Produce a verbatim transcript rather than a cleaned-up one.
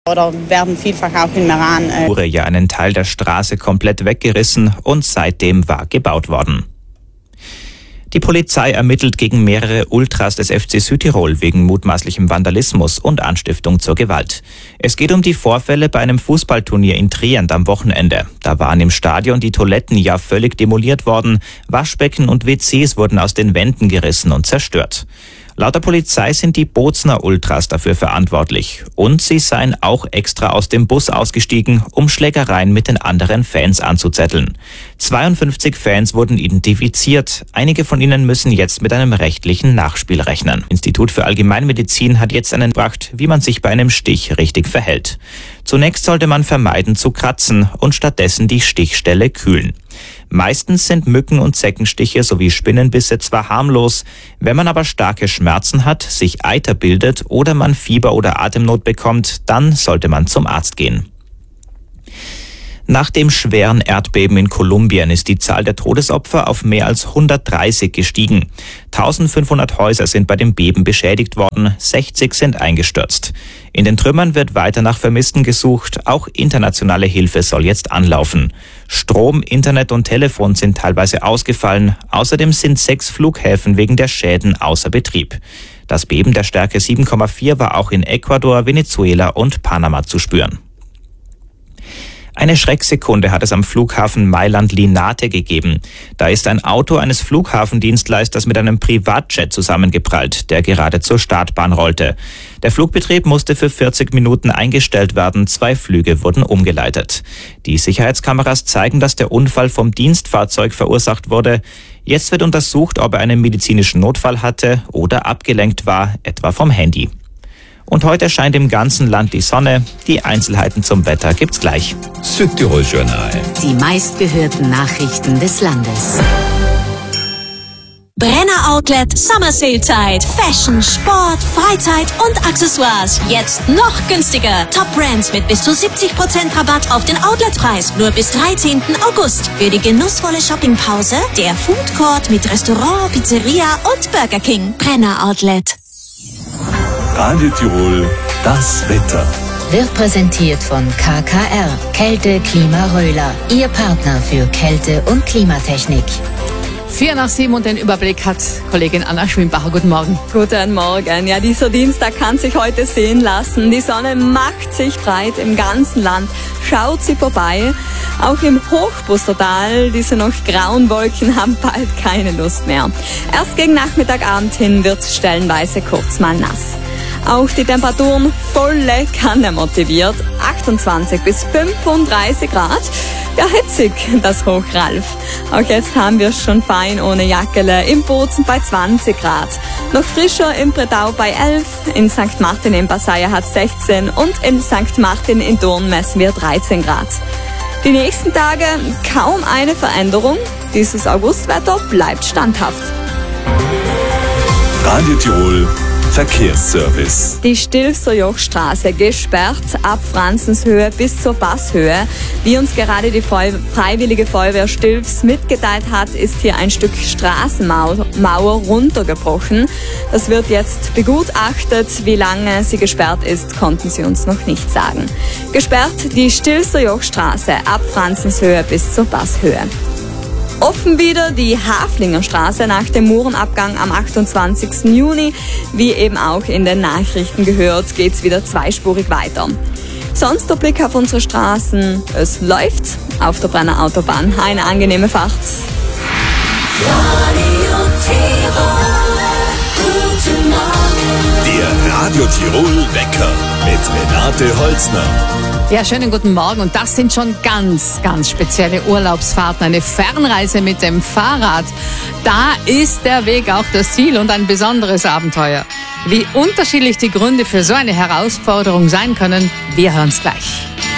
Oder werden vielfach auch in Meran. Äh wurde ja einen Teil der Straße komplett weggerissen und seitdem war gebaut worden. Die Polizei ermittelt gegen mehrere Ultras des F C Südtirol wegen mutmaßlichem Vandalismus und Anstiftung zur Gewalt. Es geht um die Vorfälle bei einem Fußballturnier in Trient am Wochenende. Da waren im Stadion die Toiletten ja völlig demoliert worden, Waschbecken und W Cs wurden aus den Wänden gerissen und zerstört. Laut der Polizei sind die Bozner Ultras dafür verantwortlich. Und sie seien auch extra aus dem Bus ausgestiegen, um Schlägereien mit den anderen Fans anzuzetteln. zweiundfünfzig Fans wurden identifiziert. Einige von ihnen müssen jetzt mit einem rechtlichen Nachspiel rechnen. Institut für Allgemeinmedizin hat jetzt einen gebracht, wie man sich bei einem Stich richtig verhält. Zunächst sollte man vermeiden zu kratzen und stattdessen die Stichstelle kühlen. Meistens sind Mücken- und Zeckenstiche sowie Spinnenbisse zwar harmlos, wenn man aber starke Schmerzen hat, sich Eiter bildet oder man Fieber oder Atemnot bekommt, dann sollte man zum Arzt gehen. Nach dem schweren Erdbeben in Kolumbien ist die Zahl der Todesopfer auf mehr als hundertdreißig gestiegen. eintausendfünfhundert Häuser sind bei dem Beben beschädigt worden, sechzig sind eingestürzt. In den Trümmern wird weiter nach Vermissten gesucht, auch internationale Hilfe soll jetzt anlaufen. Strom, Internet und Telefon sind teilweise ausgefallen, außerdem sind sechs Flughäfen wegen der Schäden außer Betrieb. Das Beben der Stärke sieben Komma vier war auch in Ecuador, Venezuela und Panama zu spüren. Eine Schrecksekunde hat es am Flughafen Mailand-Linate gegeben. Da ist ein Auto eines Flughafendienstleisters mit einem Privatjet zusammengeprallt, der gerade zur Startbahn rollte. Der Flugbetrieb musste für vierzig Minuten eingestellt werden, zwei Flüge wurden umgeleitet. Die Sicherheitskameras zeigen, dass der Unfall vom Dienstfahrzeug verursacht wurde. Jetzt wird untersucht, ob er einen medizinischen Notfall hatte oder abgelenkt war, etwa vom Handy. Und heute scheint im ganzen Land die Sonne. Die Einzelheiten zum Wetter gibt's gleich. Südtirol Journal. Die meistgehörten Nachrichten des Landes. Brenner Outlet Summer Sale Zeit. Fashion, Sport, Freizeit und Accessoires. Jetzt noch günstiger. Top Brands mit bis zu siebzig Prozent Rabatt auf den Outletpreis. Nur bis dreizehnten August. Für die genussvolle Shoppingpause der Food Court mit Restaurant, Pizzeria und Burger King. Brenner Outlet. Radio Tirol, das Wetter. Wird präsentiert von K K R, Kälte Klima Röhler, Ihr Partner für Kälte- und Klimatechnik. Vier nach sieben und den Überblick hat Kollegin Anna Schwimbacher. Guten Morgen. Guten Morgen. Ja, dieser Dienstag kann sich heute sehen lassen. Die Sonne macht sich breit im ganzen Land. Schaut sie vorbei. Auch im Hochbustertal, diese noch grauen Wolken haben bald keine Lust mehr. Erst gegen Nachmittagabend hin wird es stellenweise kurz mal nass. Auch die Temperaturen volle Kanne motiviert. achtundzwanzig bis fünfunddreißig Grad. Ja, hitzig, das Hoch Ralf. Auch jetzt haben wir es schon fein ohne Jackele. Im Bozen bei zwanzig Grad. Noch frischer im Bredau bei elf. In Sankt Martin in Passaia hat sechzehn und in Sankt Martin in Thurn messen wir dreizehn Grad. Die nächsten Tage kaum eine Veränderung. Dieses Augustwetter bleibt standhaft. Radio Tirol Verkehrsservice. Die Stilfser Jochstraße gesperrt ab Franzenshöhe bis zur Passhöhe. Wie uns gerade die Freiwillige Feuerwehr Stilfs mitgeteilt hat, ist hier ein Stück Straßenmauer Mauer runtergebrochen. Das wird jetzt begutachtet. Wie lange sie gesperrt ist, konnten sie uns noch nicht sagen. Gesperrt die Stilfser Jochstraße ab Franzenshöhe bis zur Passhöhe. Offen wieder die Haflingerstraße nach dem Murenabgang am achtundzwanzigsten Juni. Wie eben auch in den Nachrichten gehört, geht's wieder zweispurig weiter. Sonst der Blick auf unsere Straßen. Es läuft auf der Brenner Autobahn. Eine angenehme Fahrt. Radio Tirol, guten Morgen. Der Radio Tirol Wecker mit Renate Holzner. Ja, schönen guten Morgen. Und das sind schon ganz, ganz spezielle Urlaubsfahrten. Eine Fernreise mit dem Fahrrad. Da ist der Weg auch das Ziel und ein besonderes Abenteuer. Wie unterschiedlich die Gründe für so eine Herausforderung sein können, wir hören's gleich.